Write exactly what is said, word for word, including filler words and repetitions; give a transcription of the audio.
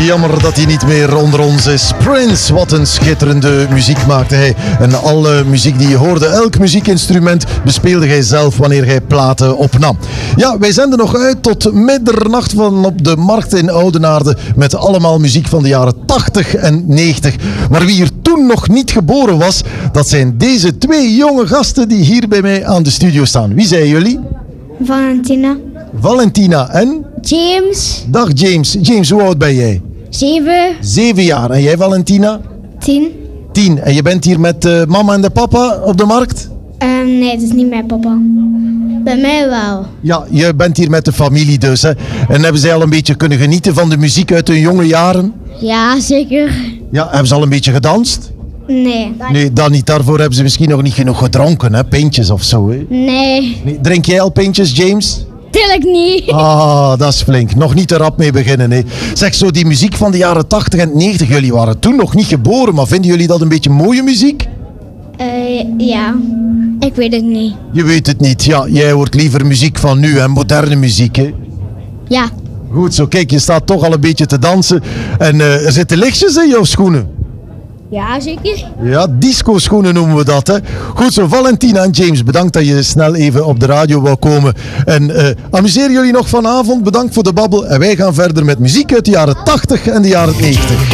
Jammer dat hij niet meer onder ons is. Prince, wat een schitterende muziek maakte hij. En alle muziek die je hoorde, elk muziekinstrument bespeelde hij zelf wanneer hij platen opnam. Ja, wij zenden nog uit tot middernacht van op de markt in Oudenaarde met allemaal muziek van de jaren tachtig en negentig. Maar wie er toen nog niet geboren was, dat zijn deze twee jonge gasten die hier bij mij aan de studio staan. Wie zijn jullie? Valentina. Valentina en? James. Dag James. James, hoe oud ben jij? Zeven. Zeven jaar. En jij Valentina? Tien. Tien. En je bent hier met de mama en de papa op de markt? Um, nee, het is niet mijn papa. Bij mij wel. Ja, je bent hier met de familie dus. Hè? En hebben zij al een beetje kunnen genieten van de muziek uit hun jonge jaren? Ja, zeker. Ja, hebben ze al een beetje gedanst? Nee. Nee, dan niet. Daarvoor hebben ze misschien nog niet genoeg gedronken, hè? Pintjes of zo. Hè? Nee. Nee. Drink jij al pintjes, James? Tuurlijk niet. Ah, dat is flink. Nog niet te rap mee beginnen. Hè. Zeg, zo die muziek van de jaren tachtig en negentig, jullie waren toen nog niet geboren, maar vinden jullie dat een beetje mooie muziek? Uh, ja. Ik weet het niet. Je weet het niet. Ja, jij hoort liever muziek van nu en moderne muziek, hè? Ja. Goed zo, kijk, je staat toch al een beetje te dansen. En uh, er zitten lichtjes in jouw schoenen. Ja, zeker. Ja, disco-schoenen noemen we dat, hè. Goed zo, Valentina en James, bedankt dat je snel even op de radio wou komen. En uh, amuseer jullie nog vanavond, bedankt voor de babbel. En wij gaan verder met muziek uit de jaren tachtig en de jaren negentig.